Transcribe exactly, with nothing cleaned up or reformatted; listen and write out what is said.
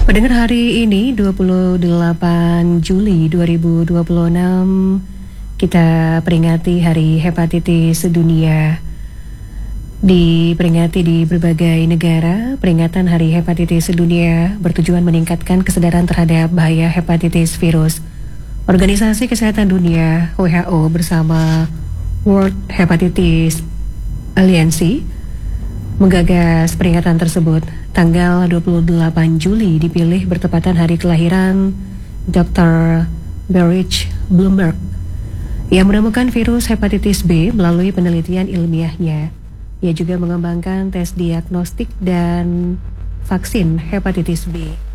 Pendengar, hari ini dua puluh delapan Juli dua ribu dua puluh enam kita peringati Hari Hepatitis Sedunia. Diperingati di berbagai negara, peringatan Hari Hepatitis Sedunia bertujuan meningkatkan kesadaran terhadap bahaya hepatitis virus. Organisasi Kesehatan Dunia W H O bersama World Hepatitis Alliance menggagas peringatan tersebut. Tanggal dua puluh delapan Juli dipilih bertepatan hari kelahiran dokter Berit Blumberg yang menemukan virus hepatitis B melalui penelitian ilmiahnya. Ia juga mengembangkan tes diagnostik dan vaksin hepatitis B.